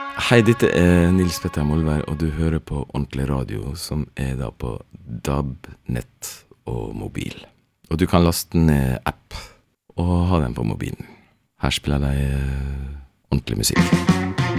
Hei, dette Nils Petter Molvær, og du hører på Ordentlig Radio, som da på DAB, nett og mobil. Og du kan laste ned app og ha den på mobilen. Her spiller de ordentlig musikk.